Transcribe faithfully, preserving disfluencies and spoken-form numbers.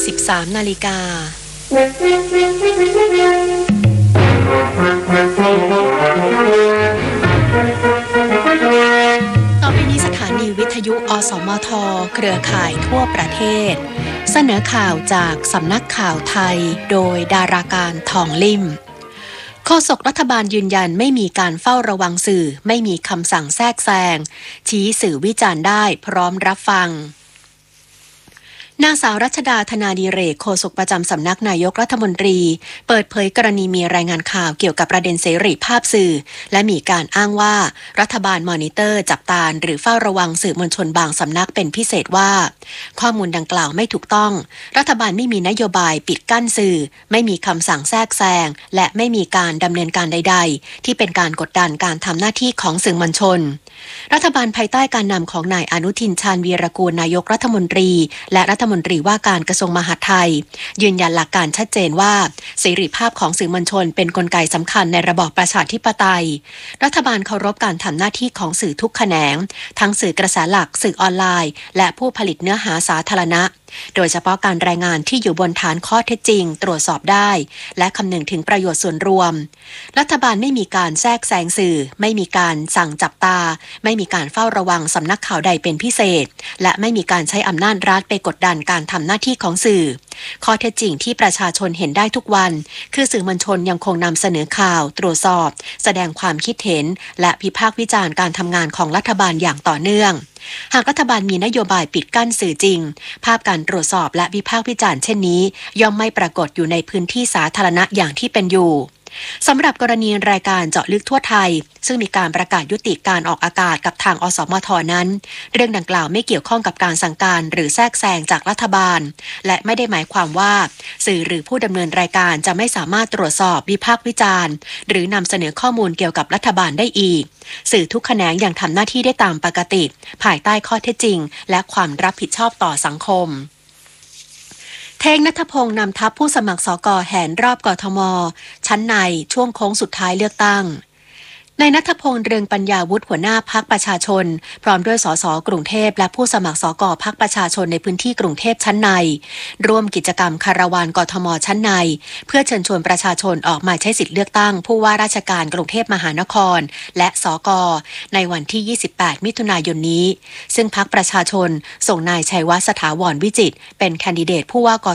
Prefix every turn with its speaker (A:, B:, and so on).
A: สิบสามนาฬิกาต่อไปนี้สถานีวิทยุอสมทเครือข่ายทั่วประเทศเสนอข่าวจากสำนักข่าวไทยโดยดาราการทองลิ่มโฆษกรัฐบาลยืนยันไม่มีการเฝ้าระวังสื่อไม่มีคำสั่งแทรกแซงชี้สื่อวิจารณ์ได้พร้อมรับฟังนางสาวรัชดาธนาดิเรกโฆษกประจำสำนักนายกรัฐมนตรีเปิดเผยกรณีมีรายงานข่าวเกี่ยวกับประเด็นเสรีภาพสื่อและมีการอ้างว่ารัฐบาลมอนิเตอร์จับตาหรือเฝ้าระวังสื่อมวลชนบางสำนักเป็นพิเศษว่าข้อมูลดังกล่าวไม่ถูกต้องรัฐบาลไม่มีนโยบายปิดกั้นสื่อไม่มีคำสั่งแทรกแซงและไม่มีการดำเนินการใดๆที่เป็นการกดดันการทำหน้าที่ของสื่อมวลชนรัฐบาลภายใต้การนำของนายอนุทินชาญวีรกูลนายกรัฐมนตรีและรัฐมนตรีว่าการกระทรวงมหาดไทยยืนยันหลักการชัดเจนว่าเสรีภาพของสื่อมวลชนเป็นกลไกสำคัญในระบอบประชาธิปไตยรัฐบาลเคารพการทำหน้าที่ของสื่อทุกแขนงทั้งสื่อกระแสหลักสื่อออนไลน์และผู้ผลิตเนื้อหาสาธารณะโดยเฉพาะการรายงานที่อยู่บนฐานข้อเท็จจริงตรวจสอบได้และคำนึงถึงประโยชน์ส่วนรวมรัฐบาลไม่มีการแทรกแซงสื่อไม่มีการสั่งจับตาไม่มีการเฝ้าระวังสำนักข่าวใดเป็นพิเศษและไม่มีการใช้อำนาจรัฐไปกดดันการทำหน้าที่ของสื่อข้อเท็จจริงที่ประชาชนเห็นได้ทุกวันคือสื่อมวลชนยังคงนำเสนอข่าวตรวจสอบแสดงความคิดเห็นและวิพากษ์วิจารณ์การทำงานของรัฐบาลอย่างต่อเนื่องหากรัฐบาลมีนโยบายปิดกั้นสื่อจริงภาพการตรวจสอบและวิพากษ์วิจารณ์เช่นนี้ย่อมไม่ปรากฏอยู่ในพื้นที่สาธารณะอย่างที่เป็นอยู่สำหรับกรณีรายการเจาะลึกทั่วไทยซึ่งมีการประกาศยุติการออกอากาศกับทางอสมทนั้นเรื่องดังกล่าวไม่เกี่ยวข้องกับการสั่งการหรือแทรกแซงจากรัฐบาลและไม่ได้หมายความว่าสื่อหรือผู้ดำเนินรายการจะไม่สามารถตรวจสอบวิพากษ์วิจารณ์หรือนำเสนอข้อมูลเกี่ยวกับรัฐบาลได้อีกสื่อทุกแขนงยังทำหน้าที่ได้ตามปกติภายใต้ข้อเท็จจริงและความรับผิดชอบต่อสังคมเท่งณัฐพงษ์นำทัพผู้สมัครสกแหนรอบกทมชั้นในช่วงโค้งสุดท้ายเลือกตั้งนายณัฐพงษ์เรืองปัญญาวุฒิหัวหน้าพรรคประชาชนพร้อมด้วยสสกรุงเทพและผู้สมัครสกพรรคประชาชนในพื้นที่กรุงเทพชั้นในร่วมกิจกรรมคาราวานกทมชั้นในเพื่อเชิญชวนประชาชนออกมาใช้สิทธิเลือกตั้งผู้ว่าราชการกรุงเทพมหานครและสกในวันที่ยี่สิบแปดมิถุนายนนี้ซึ่งพรรคประชาชนส่งนายชัยวัฒน์สถาวรวิจิตรเป็นแคนดิเดตผู้ว่าก